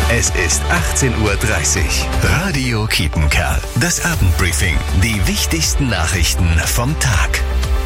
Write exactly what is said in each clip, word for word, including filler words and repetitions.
Es ist achtzehn Uhr dreißig. Radio Kiepenkerl. Das Abendbriefing. Die wichtigsten Nachrichten vom Tag.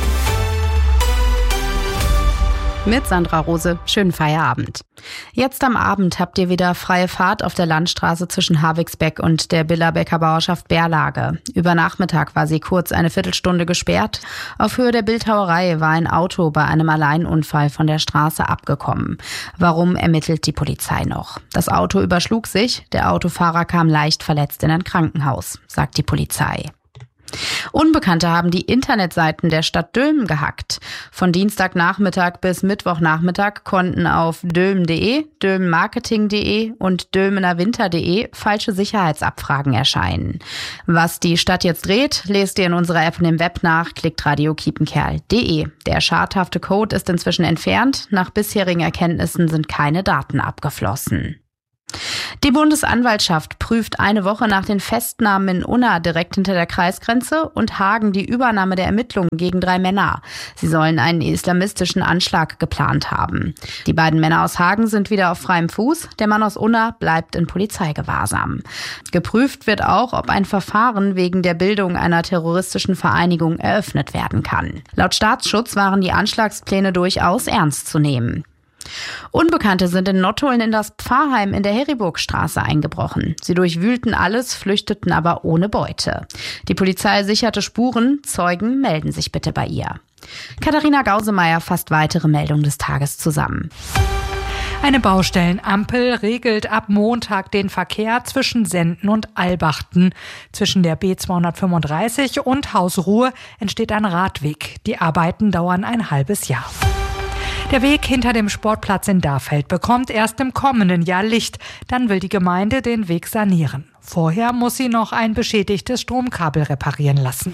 Mit Sandra Rose. Schönen Feierabend. Jetzt am Abend habt ihr wieder freie Fahrt auf der Landstraße zwischen Havigsbeck und der Billerbecker Bauerschaft Berlage. Über Nachmittag war sie kurz eine Viertelstunde gesperrt. Auf Höhe der Bildhauerei war ein Auto bei einem Alleinunfall von der Straße abgekommen. Warum, ermittelt die Polizei noch. Das Auto überschlug sich. Der Autofahrer kam leicht verletzt in ein Krankenhaus, sagt die Polizei. Unbekannte haben die Internetseiten der Stadt Dülmen gehackt. Von Dienstagnachmittag bis Mittwochnachmittag konnten auf dülmen punkt de, dülmenmarketing punkt de und dülmenerwinter punkt de falsche Sicherheitsabfragen erscheinen. Was die Stadt jetzt dreht, lest ihr in unserer App und im Web nach, klickt radio kiepenkerl punkt de. Der schadhafte Code ist inzwischen entfernt. Nach bisherigen Erkenntnissen sind keine Daten abgeflossen. Die Bundesanwaltschaft prüft eine Woche nach den Festnahmen in Unna direkt hinter der Kreisgrenze und Hagen die Übernahme der Ermittlungen gegen drei Männer. Sie sollen einen islamistischen Anschlag geplant haben. Die beiden Männer aus Hagen sind wieder auf freiem Fuß. Der Mann aus Unna bleibt in Polizeigewahrsam. Geprüft wird auch, ob ein Verfahren wegen der Bildung einer terroristischen Vereinigung eröffnet werden kann. Laut Staatsschutz waren die Anschlagspläne durchaus ernst zu nehmen. Unbekannte sind in Nottuln in das Pfarrheim in der Heriburgstraße eingebrochen. Sie durchwühlten alles, flüchteten aber ohne Beute. Die Polizei sicherte Spuren, Zeugen melden sich bitte bei ihr. Katharina Gausemeyer fasst weitere Meldungen des Tages zusammen. Eine Baustellenampel regelt ab Montag den Verkehr zwischen Senden und Albachten. Zwischen der B zweihundertfünfunddreißig und Haus Ruhr entsteht ein Radweg. Die Arbeiten dauern ein halbes Jahr. Der Weg hinter dem Sportplatz in Dahfeld bekommt erst im kommenden Jahr Licht. Dann will die Gemeinde den Weg sanieren. Vorher muss sie noch ein beschädigtes Stromkabel reparieren lassen.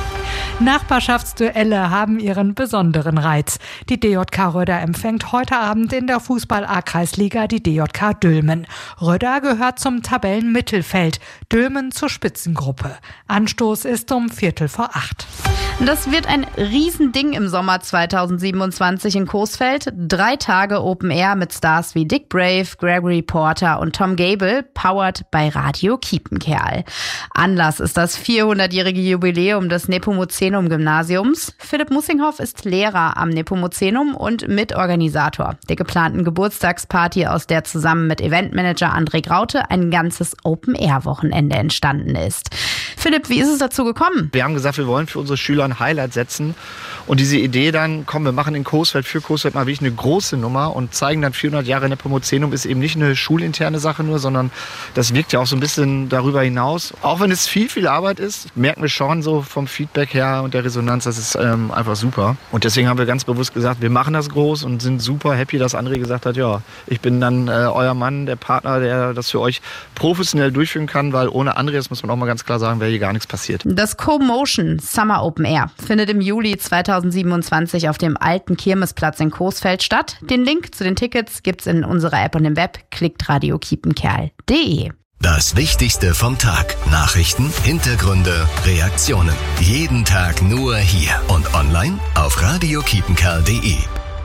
Nachbarschaftsduelle haben ihren besonderen Reiz. Die D J K Röder empfängt heute Abend in der Fußball-A-Kreisliga die D J K Dülmen. Röder gehört zum Tabellenmittelfeld, Dülmen zur Spitzengruppe. Anstoß ist um Viertel vor acht. Das wird ein Riesending im Sommer zweitausendsiebenundzwanzig in Coesfeld. Drei Tage Open Air mit Stars wie Dick Brave, Gregory Porter und Tom Gable, powered bei Radio Kiepenkerl. Anlass ist das vierhundertjährige Jubiläum des Nepomucenum-Gymnasiums. Philipp Mussinghoff ist Lehrer am Nepomucenum und Mitorganisator der geplanten Geburtstagsparty, aus der zusammen mit Eventmanager André Graute ein ganzes Open-Air-Wochenende entstanden ist. Philipp, wie ist es dazu gekommen? Wir haben gesagt, wir wollen für unsere Schüler ein Highlight setzen und diese Idee dann, komm, wir machen in Coesfeld für Coesfeld mal wirklich eine große Nummer und zeigen dann vierhundert Jahre Nepomucenum ist eben nicht eine schulinterne Sache nur, sondern das wirkt ja auch so ein bisschen darüber hinaus. Auch wenn es viel, viel Arbeit ist, merken wir schon so vom Feedback her und der Resonanz, das ist ähm, einfach super. Und deswegen haben wir ganz bewusst gesagt, wir machen das groß und sind super happy, dass André gesagt hat, ja, ich bin dann äh, euer Mann, der Partner, der das für euch professionell durchführen kann, weil ohne André, das muss man auch mal ganz klar sagen, wäre hier gar nichts passiert. Das Co-Motion Summer Open Air findet im Juli zweitausendsiebenundzwanzig auf dem alten Kirmesplatz in Coesfeld statt. Den Link zu den Tickets gibt's in unserer App und im Web. Klickt radio kiepenkerl punkt de. Das Wichtigste vom Tag. Nachrichten, Hintergründe, Reaktionen. Jeden Tag nur hier und online auf radio kiepenkerl punkt de.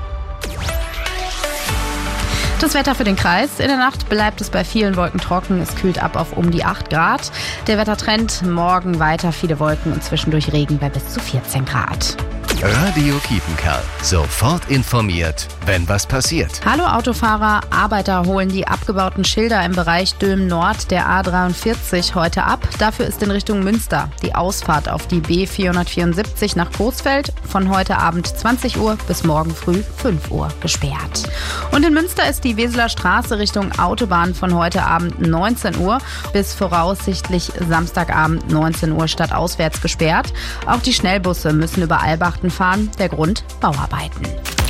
Das Wetter für den Kreis. In der Nacht bleibt es bei vielen Wolken trocken. Es kühlt ab auf um die acht Grad. Der Wettertrend morgen weiter viele Wolken und zwischendurch Regen bei bis zu vierzehn Grad. Radio Kiepenkerl. Sofort informiert, wenn was passiert. Hallo Autofahrer. Arbeiter holen die abgebauten Schilder im Bereich Dülmen Nord der A dreiundvierzig heute ab. Dafür ist in Richtung Münster die Ausfahrt auf die B vierhundertvierundsiebzig nach Coesfeld von heute Abend zwanzig Uhr bis morgen früh fünf Uhr gesperrt. Und in Münster ist die Weseler Straße Richtung Autobahn von heute Abend neunzehn Uhr bis voraussichtlich Samstagabend neunzehn Uhr stadtauswärts gesperrt. Auch die Schnellbusse müssen über Albachten fahren. Der Grund: Bauarbeiten.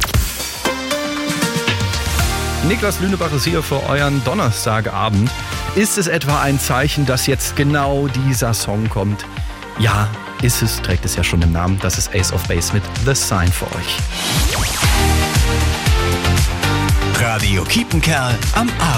Niklas Lünebach ist hier für euren Donnerstagabend. Ist es etwa ein Zeichen, dass jetzt genau dieser Song kommt? Ja, ist es, trägt es ja schon im Namen. Das ist Ace of Base mit The Sign für euch. Radio Kiepenkerl am Abend.